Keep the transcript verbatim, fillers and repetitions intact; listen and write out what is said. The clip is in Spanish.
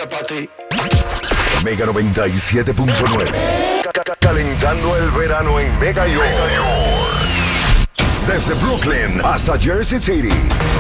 vida para ti. Mega noventa y siete punto nueve. Calentando el verano en Mega York. Desde Brooklyn hasta Jersey City.